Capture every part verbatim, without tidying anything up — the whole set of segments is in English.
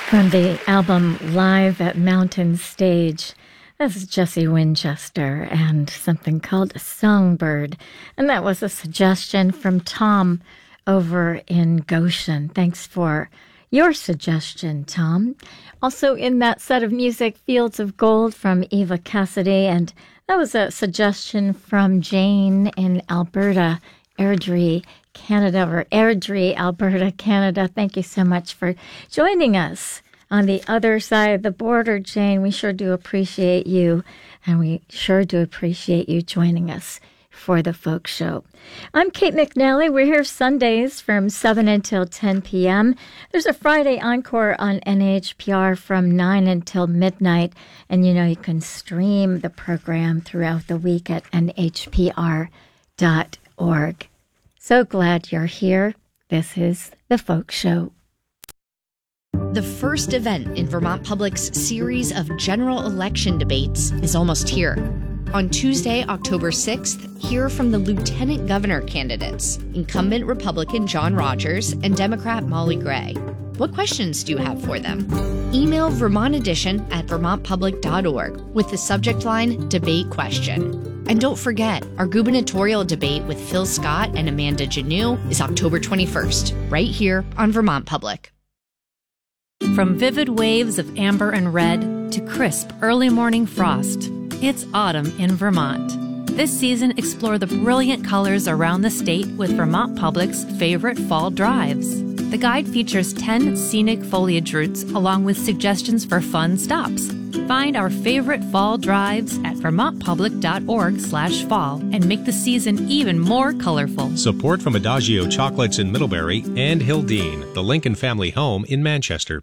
From the album Live at Mountain Stage, this is Jesse Winchester and something called Songbird. And that was a suggestion from Tom over in Goshen. Thanks for your suggestion, Tom. Also in that set of music, Fields of Gold from Eva Cassidy. And that was a suggestion from Jane in Alberta, Airdrie, Canada, or Airdrie, Alberta, Canada. Thank you so much for joining us on the other side of the border, Jane. We sure do appreciate you, and we sure do appreciate you joining us for the Folk Show. I'm Kate McNally. We're here Sundays from seven until ten p.m. There's a Friday encore on N H P R from nine until midnight, and you know you can stream the program throughout the week at N H P R dot org. So glad you're here. This is the Folk Show. The first event in Vermont Public's series of general election debates is almost here. On Tuesday, October sixth, hear from the lieutenant governor candidates, incumbent Republican John Rogers and Democrat Molly Gray. What questions do you have for them? Email Vermont Edition at vermont public dot org with the subject line Debate Question. And don't forget, our gubernatorial debate with Phil Scott and Amanda Janoo is October twenty-first, right here on Vermont Public. From vivid waves of amber and red to crisp early morning frost, it's autumn in Vermont. This season, explore the brilliant colors around the state with Vermont Public's favorite fall drives. The guide features ten scenic foliage routes along with suggestions for fun stops. Find our favorite fall drives at vermont public dot org slash fall and make the season even more colorful. Support from Adagio Chocolates in Middlebury and Hildene, the Lincoln family home in Manchester.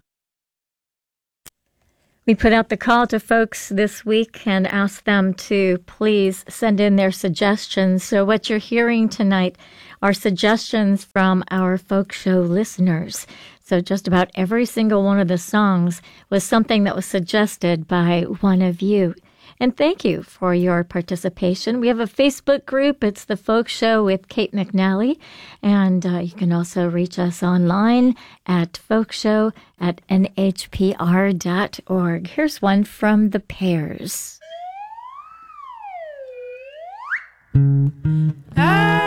We put out the call to folks this week and asked them to please send in their suggestions. So what you're hearing tonight are suggestions from our Folk Show listeners. So just about every single one of the songs was something that was suggested by one of you. And thank you for your participation. We have a Facebook group. It's The Folk Show with Kate McNally. And uh, you can also reach us online at folkshow at N H P R dot org. Here's one from The Pears. Ah!